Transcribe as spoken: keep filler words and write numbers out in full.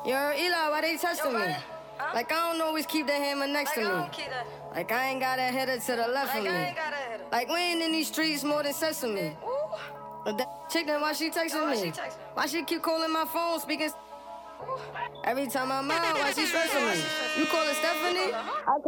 Yo, Eli, why they testing Yo, me? brother. Huh? Like I don't always keep the hammer next Like, to I me. don't keep that. Like I ain't got a header to the left Like, of I me. ain't got a header. Like we ain't in these streets more than sesame. Ooh. But that chick then why she texting Yo, why me? she texting? Why she keep calling my phone, speaking? Ooh. Every time I'm out, why she stressing me? You call her Stephanie? Huh?